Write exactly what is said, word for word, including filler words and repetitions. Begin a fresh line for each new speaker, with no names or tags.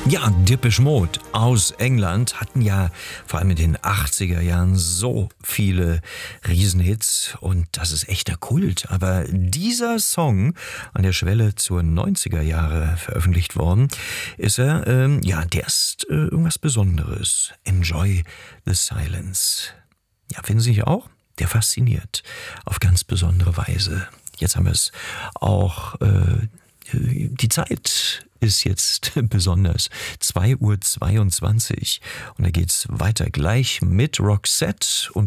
Ja, Depeche Mode aus England hatten ja vor allem in den achtziger Jahren so viele Riesenhits und das ist echter Kult. Aber dieser Song, an der Schwelle zur neunziger Jahre veröffentlicht worden, ist er, ähm, ja, der ist äh, irgendwas Besonderes. Enjoy the Silence. Ja, finden Sie nicht auch? Der fasziniert auf ganz besondere Weise. Jetzt haben wir es auch, äh, die Zeit ist jetzt besonders. zwei Uhr zweiundzwanzig und da geht's weiter gleich mit Roxette und